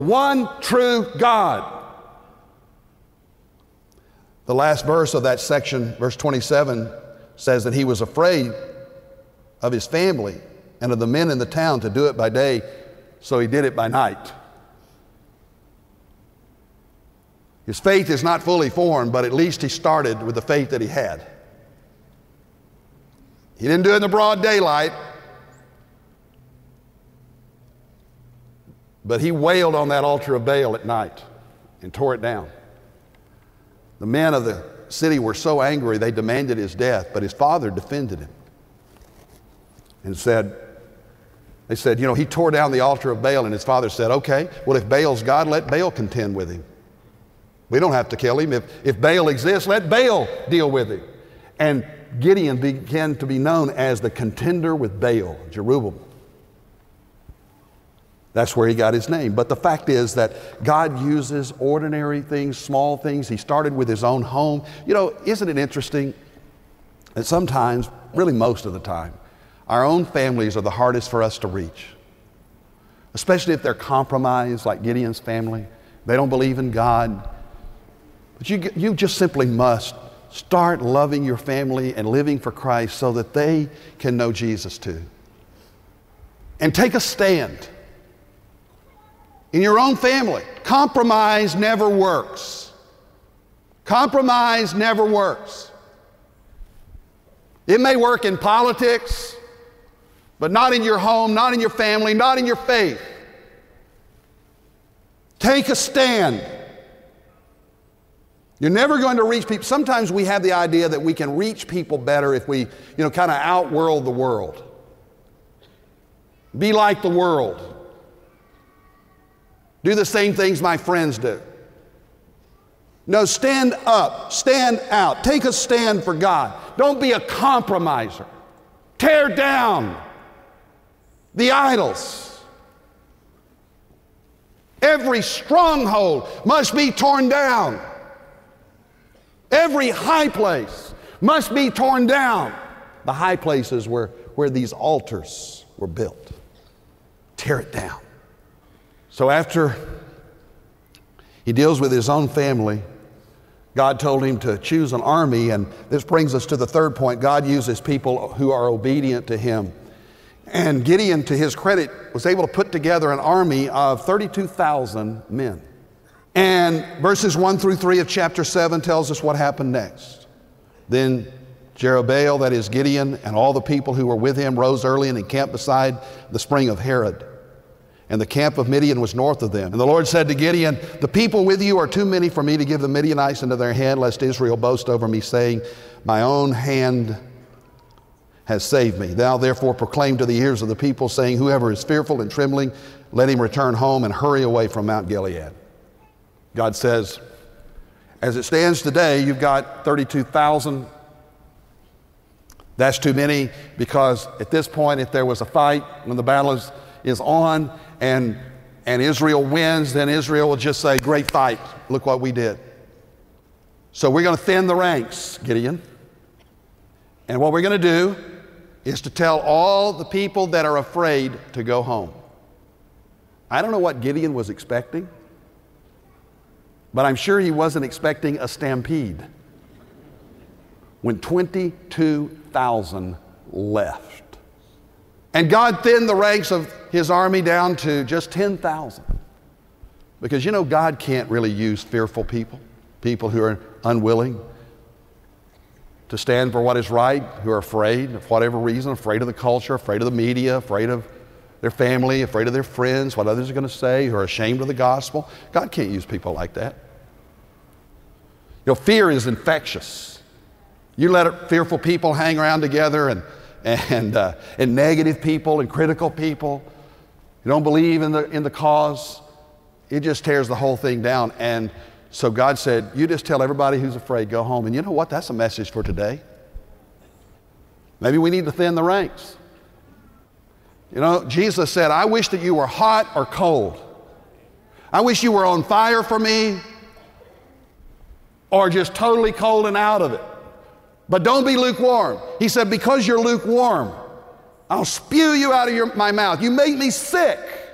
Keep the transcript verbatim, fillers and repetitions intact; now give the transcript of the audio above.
one true God. The last verse of that section, verse twenty-seven, says that he was afraid of his family and of the men in the town to do it by day, so he did it by night. His faith is not fully formed, but at least he started with the faith that he had. He didn't do it in the broad daylight, but he wailed on that altar of Baal at night and tore it down. The men of the city were so angry they demanded his death, but his father defended him and said, they said, you know, he tore down the altar of Baal, and his father said, okay, well, if Baal's God, let Baal contend with him. We don't have to kill him. If, if Baal exists, let Baal deal with him. And Gideon began to be known as the contender with Baal, Jerubbaal. That's where he got his name. But the fact is that God uses ordinary things, small things. He started with his own home. You know, isn't it interesting that sometimes, really most of the time, our own families are the hardest for us to reach, especially if they're compromised, like Gideon's family. They don't believe in God. But you, you just simply must start loving your family and living for Christ so that they can know Jesus too. And take a stand. In your own family, compromise never works. Compromise never works. It may work in politics, but not in your home, not in your family, not in your faith. Take a stand. You're never going to reach people. Sometimes we have the idea that we can reach people better if we, you know, kind of outworld the world. Be like the world. Do the same things my friends do. No, stand up, stand out, take a stand for God. Don't be a compromiser. Tear down the idols. Every stronghold must be torn down. Every high place must be torn down. The high places where, where these altars were built. Tear it down. So after he deals with his own family, God told him to choose an army, and this brings us to the third point. God uses people who are obedient to him. And Gideon, to his credit, was able to put together an army of thirty-two thousand men. And verses one through three of chapter seven tells us what happened next. Then Jerubbaal, that is Gideon, and all the people who were with him rose early and encamped beside the spring of Harod. And the camp of Midian was north of them. And the Lord said to Gideon, the people with you are too many for me to give the Midianites into their hand, lest Israel boast over me, saying, my own hand has saved me. Thou therefore proclaim to the ears of the people, saying, whoever is fearful and trembling, let him return home and hurry away from Mount Gilead. God says, as it stands today, you've got thirty-two thousand. That's too many, because at this point, if there was a fight, when the battle is, is on, and, and Israel wins, then Israel will just say, great fight, look what we did. So we're going to thin the ranks, Gideon. And what we're going to do is to tell all the people that are afraid to go home. I don't know what Gideon was expecting, but I'm sure he wasn't expecting a stampede when twenty-two thousand left. And God thinned the ranks of his army down to just ten thousand. Because you know, God can't really use fearful people, people who are unwilling to stand for what is right, who are afraid of whatever reason, afraid of the culture, afraid of the media, afraid of their family, afraid of their friends, what others are going to say, who are ashamed of the gospel. God can't use people like that. You know, fear is infectious. You let fearful people hang around together, and and uh, and negative people and critical people, you don't believe in the in the cause, it just tears the whole thing down. And so God said, you just tell everybody who's afraid, go home. And you know what? That's a message for today. Maybe we need to thin the ranks. You know, Jesus said, I wish that you were hot or cold. I wish you were on fire for me, or just totally cold and out of it. But don't be lukewarm. He said, because you're lukewarm, I'll spew you out of your, my mouth. You make me sick.